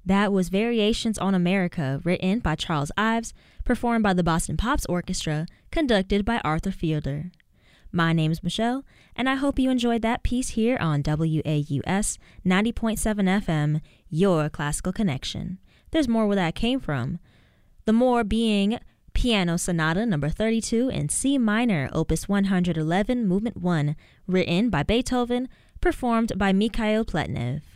That was Variations on America, written by Charles Ives, performed by the Boston Pops Orchestra, conducted by Arthur Fielder. My name is Michelle, and I hope you enjoyed that piece here on WAUS 90.7 FM, your classical connection. There's more where that came from. The more being Piano Sonata No. 32 in C minor, Opus 111, Movement 1, written by Beethoven, performed by Mikhail Pletnev.